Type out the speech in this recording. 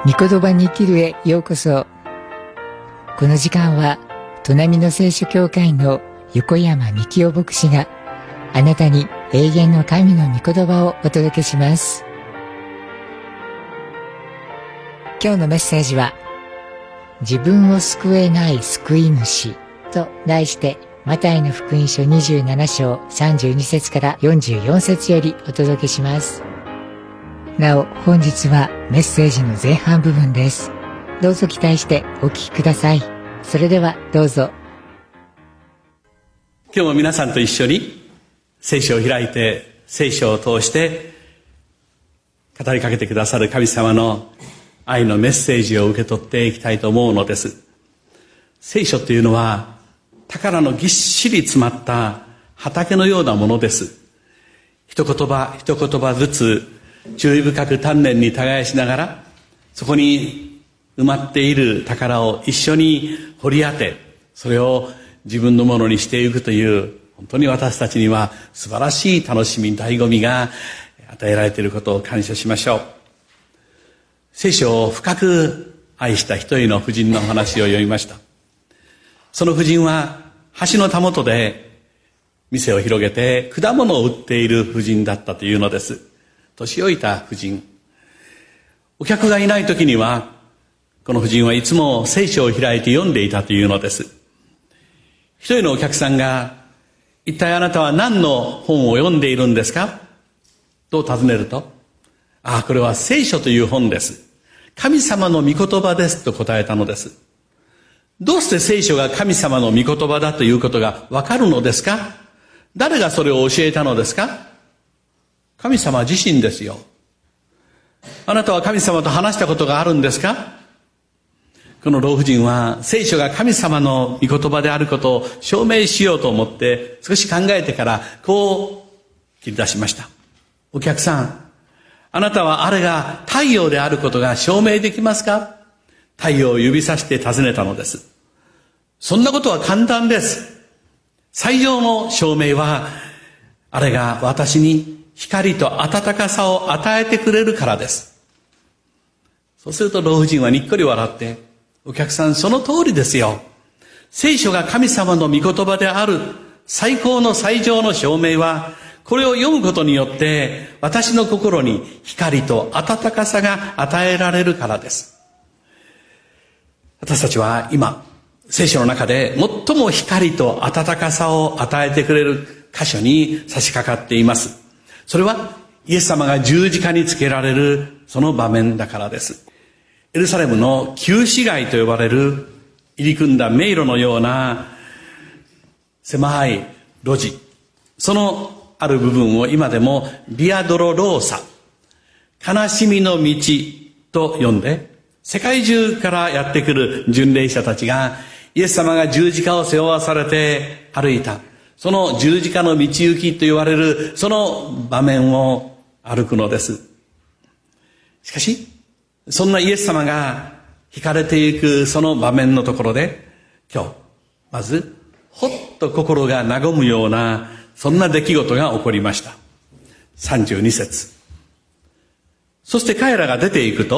御言葉に生きるへようこそ。この時間は砺波の聖書教会の横山幹夫牧師があなたに永遠の神の御言葉をお届けします。今日のメッセージは、自分を救えない救い主と題して、マタイの福音書27章32節から44節よりお届けします。なお、本日はメッセージの前半部分です。どうぞ期待してお聞きください。それではどうぞ。 今日も皆さんと一緒に聖書を開いて、聖書を通して語りかけてくださる神様の愛のメッセージを受け取っていきたいと思うのです。聖書というのは宝のぎっしり詰まった畑のようなものです。一言葉一言葉ずつ注意深く丹念に耕しながら、そこに埋まっている宝を一緒に掘り当て、それを自分のものにしていくという、本当に私たちには素晴らしい楽しみ、醍醐味が与えられていることを感謝しましょう。聖書を深く愛した一人の婦人の話を読みました。その婦人は橋のたもとで店を広げて果物を売っている婦人だったというのです。年老いた婦人。お客がいない時には、この婦人はいつも聖書を開いて読んでいたというのです。一人のお客さんが、一体あなたは何の本を読んでいるんですかと尋ねると、これは聖書という本です。神様の御言葉ですと答えたのです。どうして聖書が神様の御言葉だということがわかるのですか？誰がそれを教えたのですか？神様自身ですよ。あなたは神様と話したことがあるんですか？この老婦人は聖書が神様の御言葉であることを証明しようと思って少し考えてからこう切り出しました。お客さん、あなたはあれが太陽であることが証明できますか？太陽を指さして尋ねたのです。そんなことは簡単です。最上の証明は、あれが私に光と温かさを与えてくれるからです。そうすると老婦人はにっこり笑って、お客さんその通りですよ。聖書が神様の御言葉である最高の最上の証明は、これを読むことによって私の心に光と温かさが与えられるからです。私たちは今、聖書の中で最も光と温かさを与えてくれる箇所に差し掛かっています。それはイエス様が十字架につけられるその場面だからです。エルサレムの旧市街と呼ばれる入り組んだ迷路のような狭い路地、そのある部分を今でもビアドロローサ、悲しみの道と呼んで、世界中からやってくる巡礼者たちがイエス様が十字架を背負わされて歩いた、その十字架の道行きと言われるその場面を歩くのです。しかし、そんなイエス様が惹かれていくその場面のところで、今日、まず、ほっと心が和むような、そんな出来事が起こりました。32節。そして彼らが出ていくと、